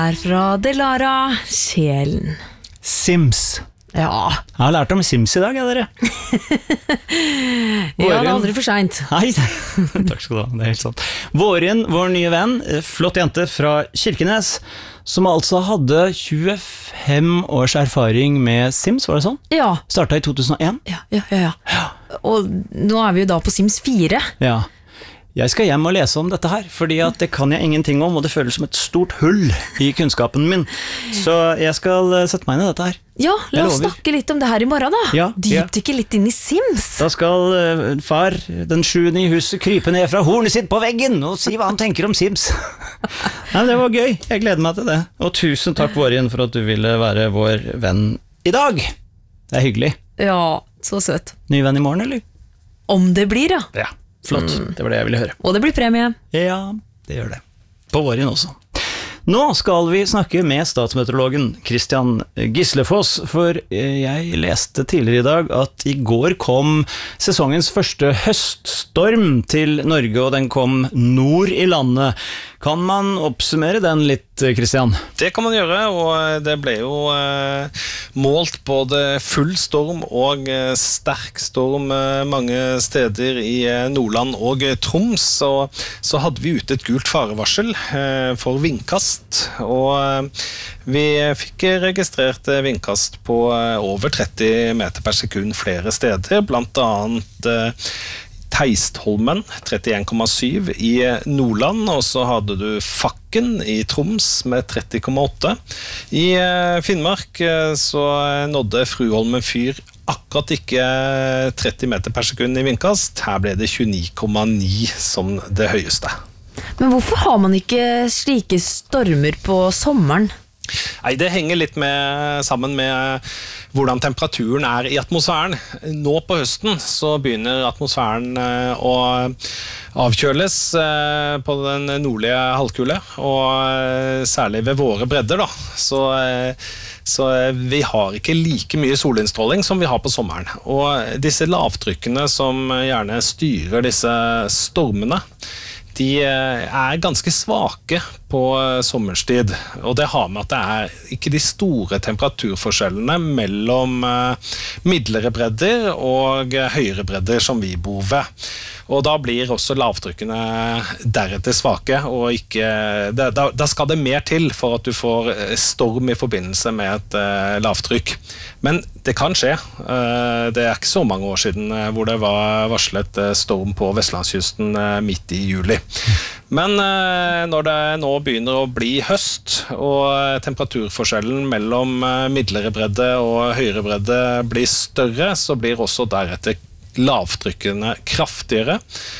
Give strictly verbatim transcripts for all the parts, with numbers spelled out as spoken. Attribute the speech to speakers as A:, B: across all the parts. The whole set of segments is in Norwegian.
A: Er fra Delara, sjelen.
B: Sims.
A: Ja.
B: Jeg har lært om Sims i dag, ja, dere.
A: Ja, det er aldri for sent.
B: Nei, takk skal du ha, det er helt sant. Vårin, vår nye venn, flott jente fra Kirkenes, som altså hadde tjuefem års erfaring med Sims, var det sånn?
A: Ja.
B: Startet i to tusen og en.
A: Ja, ja, ja, ja. Og nå er vi jo da på Sims fire.
B: Ja. Jeg skal hjem og lese om dette her, fordi at det kan jeg ingenting om, og det føles som et stort hull i kunnskapen min. Så jeg skal sette meg inn i dette her.
A: Ja, la oss snakke litt om det her i morgen da.
B: Ja,
A: Dypdykke litt inn i Sims.
B: Da skal uh, far, den sjuende i huset, krype ned fra hornet sitt på veggen og si hva han tenker om Sims. Nei, det var gøy, jeg gleder meg til det. Og tusen takk, Vårin, for at du ville være vår venn i dag. Det er hyggelig.
A: Ja, så søt.
B: Ny venn i morgen, eller?
A: Om det blir, ja.
B: Ja. Flott, mm. Det var det jeg ville høre.
A: Og det blir premie.
B: Ja, det gjør det. På Vårin også. Nå skal vi snakke med statsmeteorologen Christian Gislefoss, for jeg leste tidligere i dag at i går kom sesongens første høststorm til Norge, og den kom nord i landet. Kan man oppsummere den litt, Christian?
C: Det kan man gjøre, og det ble jo eh, målt både full storm og eh, sterk storm eh, mange steder i eh, Nordland og eh, Troms, og så hadde vi ute et gult farevarsel eh, for vindkast, og eh, vi fikk registrert eh, vindkast på eh, over tretti meter per sekund flere steder, blant annet eh, Teistholmen, trettien komma syv i Nordland, og så hadde du Fakken i Troms med tretti komma åtte. I Finnmark så nådde Fruholmen fyr akkurat ikke tretti meter per sekund i vindkast. Her ble det tjueni komma ni som det høyeste.
A: Men hvorfor har man ikke slike stormer på sommeren?
C: Nei, det henger litt med, sammen med hvordan temperaturen er i atmosfæren. Nå på høsten så begynner atmosfæren å avkjøles på den nordlige halvkule, og særlig ved våre bredder da. Så, så vi har ikke like mye solinnstråling som vi har på sommeren. Og disse lavtrykkene som gjerne styrer disse stormene, de er ganske svake på sommerstid, og det har med at det er ikke de store temperaturforskjellene mellom midlere bredder og høyere bredder som vi bor ved. Og da blir også lavtrykkene deretter svake, og ikke, da, da skal det mer til for at du får storm i forbindelse med et uh, lavtrykk. Men det kan skje. Uh, det er ikke så mange år siden uh, hvor det var varslet uh, storm på Vestlandskysten uh, midt i juli. Men uh, når det nå begynner å bli høst, og temperaturforskjellen mellom uh, midlere bredde og høyere bredde blir større, så blir også deretter lavtrykkene kraftigere,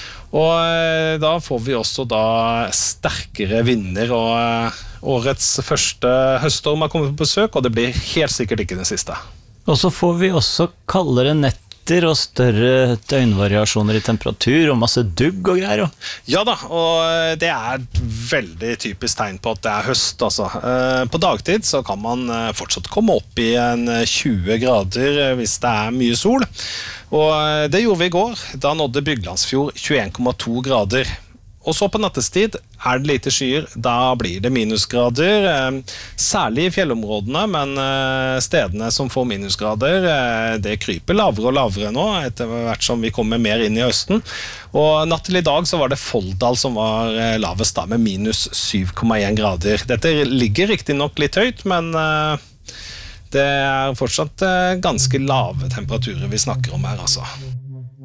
C: og da får vi også da sterkere vinder, og årets første høststorm har kommet på besøk, og det blir helt sikkert ikke den siste.
B: Og så får vi også kaldere netter og større døgnvariasjoner i temperatur og masse dugg og greier.
C: Ja da, og det er veldig typisk tegn på at det er høst, altså. På dagtid så kan man fortsatt komme opp i en tjue grader hvis det er mye sol, og det gjorde vi i går. Da nådde Byglandsfjord tjueen komma to grader. Og så på nattestid er det lite skyer, da blir det minusgrader, særlig i fjellområdene, men stedene som får minusgrader, det kryper lavere og lavere nå, etter hvert som vi kommer mer inn i høsten. Og natt til i dag så var det Folldal som var lavest da, med minus syv komma en grader. Dette ligger riktig nok litt høyt, men det er fortsatt ganske lave temperaturer vi snakker om her, altså.